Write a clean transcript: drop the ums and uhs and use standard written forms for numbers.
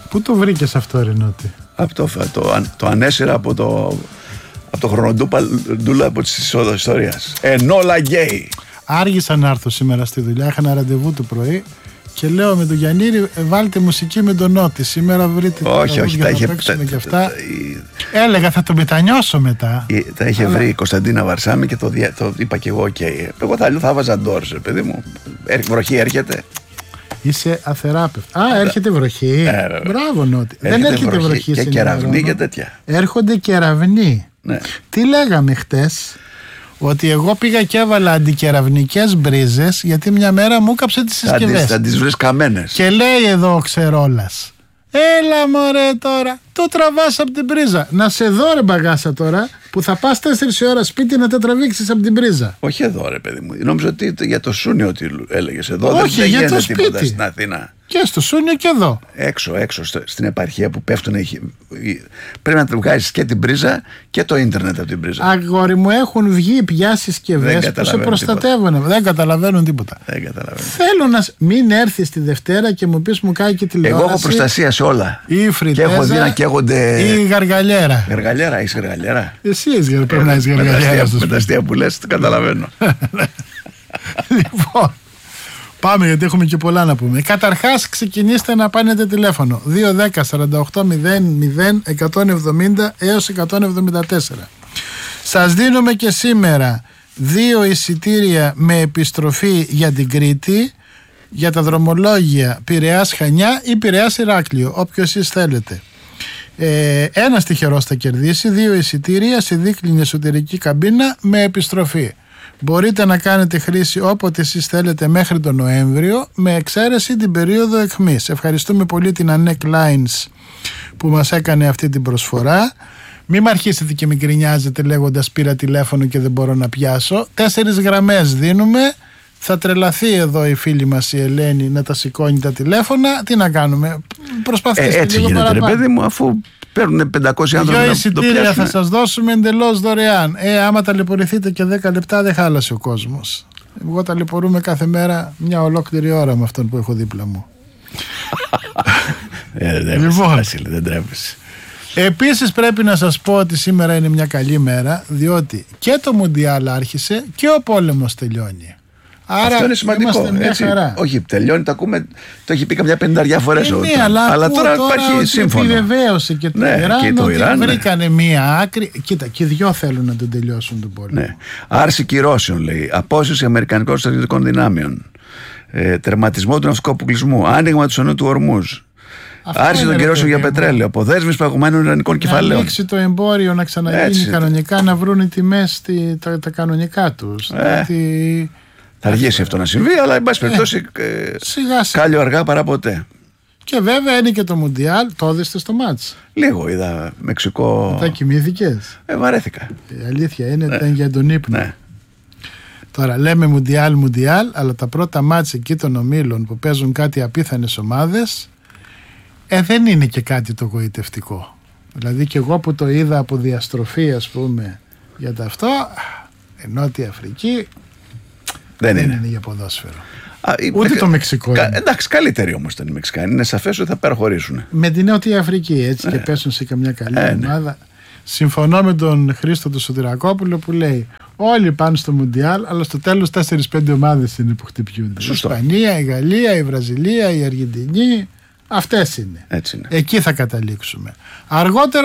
Πού το βρήκες αυτό, Ρενότη? Το ανέσυρα από το χρονοτούλα από της ιστορίας. Ενόλα γκέι. Άργησα να έρθω σήμερα στη δουλειά. Είχα ένα ραντεβού το πρωί και λέω με τον Γιαννήρη, βάλτε μουσική με τον Νότι. Σήμερα βρείτε. Όχι, τα είχε και αυτά. Έλεγα θα το μετανιώσω μετά. Τα είχε βρει η Κωνσταντίνα Βαρσάμι και το είπα και εγώ. Okay. Εγώ θα βάζα ντόρς, παιδί μου. Βροχή έρχεται. Είσαι αθεράπευτο. Έρχεται βροχή. Μπράβο, Νότι. Δεν έρχεται βροχή και κεραυνοί και τέτοια. Έρχονται κεραυνοί. Ναι. Τι λέγαμε χτες? Ότι εγώ πήγα και έβαλα αντικεραυνικές μπρίζες, γιατί μια μέρα μου έκαψε τις συσκευές. Θα τις βρεις καμένες. Και λέει εδώ ο Ξερόλας, έλα μωρέ τώρα, το τραβάς από την πρίζα. Να σε δω ρε μπαγάσα τώρα, που θα πας 4 ώρα σπίτι να τα τραβήξεις από την πρίζα. Όχι εδώ ρε παιδί μου, νόμιζα ότι για το Σούνιο ότι έλεγες εδώ. Όχι, δεν για το τίποτα σπίτι. στην Αθήνα. Και στο Σούνιο και εδώ. Έξω στην επαρχία που πέφτουν. Πρέπει να βγάζεις και την πρίζα και το ίντερνετ από την πρίζα. Αγόρι μου, έχουν βγει πια συσκευές που σε προστατεύουν. Δεν καταλαβαίνουν τίποτα. Θέλω να μην έρθεις τη Δευτέρα και μου πεις μου κάνει και τηλεόραση. Εγώ έχω προστασία σε όλα. Ή φριτέζα, και έχω δει να καίγονται. Ή γαργαλιέρα. Γαργαλιέρα, είσαι γαργαλιέρα. Εσύ πρέπει να είσαι γαργαλιέρα. Με τα αστεία που λες, το καταλαβαίνω. Λοιπόν, πάμε γιατί έχουμε και πολλά να πούμε. Καταρχάς ξεκινήστε να πάρετε τηλέφωνο 210-48-00-170 έως 174. Σας δίνουμε και σήμερα 2 εισιτήρια με επιστροφή για την Κρήτη, για τα δρομολόγια Πειραιάς Χανιά ή Πειραιάς Ηράκλειο, όποιος εσείς θέλετε. Ένας τυχερός θα κερδίσει 2 εισιτήρια σε δίκλινη εσωτερική καμπίνα με επιστροφή. Μπορείτε να κάνετε χρήση όποτε εσείς θέλετε μέχρι τον Νοέμβριο, με εξαίρεση την περίοδο αιχμής. Ευχαριστούμε πολύ την Annec Lines που μας έκανε αυτή την προσφορά. Μην μ' αρχίσετε και μην γκρινιάζετε λέγοντας πήρα τηλέφωνο και δεν μπορώ να πιάσω. 4 γραμμές δίνουμε. Θα τρελαθεί εδώ η φίλη μας η Ελένη να τα σηκώνει τα τηλέφωνα. Τι να κάνουμε? Προσπαθήστε έτσι λίγο γίνεται παραπάνω. ρε παιδί μου, αφού παίρνουν 500 άνθρωποι. 2 εισιτήρια θα σας δώσουμε εντελώς δωρεάν. Άμα ταλαιπωρηθείτε και 10 λεπτά δεν χάλασε ο κόσμος. Εγώ ταλαιπωρούμε κάθε μέρα μια ολόκληρη ώρα με αυτόν που έχω δίπλα μου. Λοιπόν, δεν τρέπεσαι. Επίσης πρέπει να σας πω ότι σήμερα είναι μια καλή μέρα, διότι και το Μουντιάλ άρχισε και ο πόλεμος τελειώνει. Άρα αυτό είναι σημαντικό. Έτσι. Όχι, τελειώνει, το ακούμε. Το έχει πει καμιά 50 φορές. Ναι, αλλά τώρα υπάρχει σύμφωνο. Επιβεβαίωσε και το Ιράν ότι βρήκανε μία άκρη. Κοίτα, και οι δυο θέλουν να τον τελειώσουν τον πόλεμο. Ναι. Άρση κυρώσεων, λέει. Απόσυρση αμερικανικών στρατιωτικών δυνάμεων. Τερματισμό του ναυτικού αποκλεισμού. Άνοιγμα του Σονού του Ορμούζ. Άρση των κυρώσεων για πετρέλαιο. Αποδέσμευση παγωμένων ιρανικών κεφαλαίων. Να ανοίξει το εμπόριο, να ξαναγίνει κανονικά, να βρουν οι τιμές τα κανονικά τους. Θα αργήσει αυτό να συμβεί, αλλά εν πάση περιπτώσει κάλλιο αργά παρά ποτέ. Και βέβαια είναι και το Μουντιάλ. Το έδεστε στο μάτς? Λίγο είδα Μεξικό. Μετά κοιμήθηκες? Βαρέθηκα. Η αλήθεια είναι ότι ήταν για τον ύπνο. Ναι. Τώρα λέμε Μουντιάλ, αλλά τα πρώτα μάτς εκεί των ομίλων που παίζουν κάτι απίθανες ομάδες, δεν είναι και κάτι το γοητευτικό. Δηλαδή και εγώ που το είδα από διαστροφή, ας πούμε, για τα αυτό, Νότια Αφρική δεν είναι για ποδόσφαιρο. Ούτε το Μεξικό είναι. Εντάξει, καλύτεροι όμως ήταν οι Μεξικάνοι. Είναι σαφές ότι θα περαχωρήσουν. Με την Νότια Αφρική έτσι και πέσουν σε καμιά καλή ομάδα. Συμφωνώ με τον Χρήστο του Σωτηρακόπουλο που λέει όλοι πάνε στο Μουντιάλ, αλλά στο τέλος 4-5 ομάδες είναι που χτυπιούνται. Η Ισπανία, η Γαλλία, η Βραζιλία, η Αργεντινή. Αυτές είναι. Έτσι είναι. Εκεί θα καταλήξουμε. Αργότερα